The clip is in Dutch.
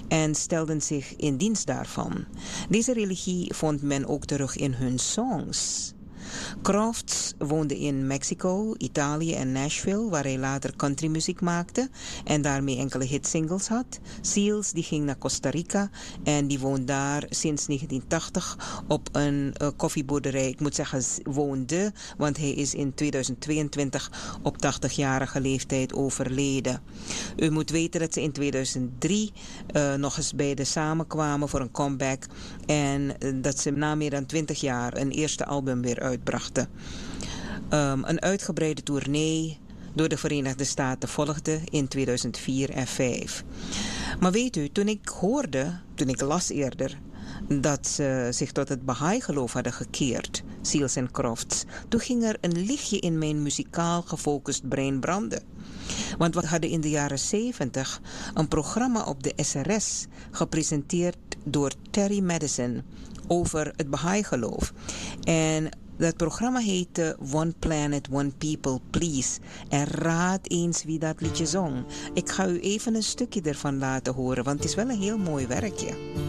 en stelden zich in dienst daarvan. Deze religie vond men ook terug in hun songs. Crofts woonde in Mexico, Italië en Nashville, waar hij later countrymuziek maakte en daarmee enkele hitsingles had. Seals die ging naar Costa Rica en die woont daar sinds 1980 op een koffieboerderij. Ik moet zeggen woonde, want hij is in 2022 op 80-jarige leeftijd overleden. U moet weten dat ze in 2003 nog eens beide samenkwamen voor een comeback en dat ze na meer dan 20 jaar een eerste album weer uitbrachten. Een uitgebreide tournee door de Verenigde Staten volgde in 2004 en 2005. Maar weet u, toen ik las eerder dat ze zich tot het Baha'i-geloof hadden gekeerd, Seals en Crofts, toen ging er een lichtje in mijn muzikaal gefocust brein branden. Want we hadden in de jaren 70 een programma op de SRS gepresenteerd door Terry Madison over het Baha'i-geloof. En dat programma heette One Planet, One People, Please. En raad eens wie dat liedje zong. Ik ga u even een stukje ervan laten horen, want het is wel een heel mooi werkje.